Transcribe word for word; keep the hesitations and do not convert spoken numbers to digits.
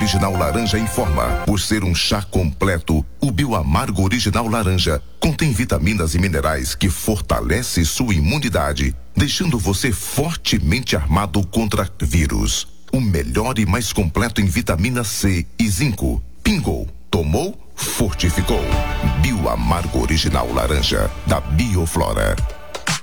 Original Laranja informa, por ser um chá completo, o Bioamargo Original Laranja contém vitaminas e minerais que fortalece sua imunidade, deixando você fortemente armado contra vírus. O melhor e mais completo em vitamina C e zinco. Pingou, tomou, fortificou. Bioamargo Original Laranja, da Bioflora.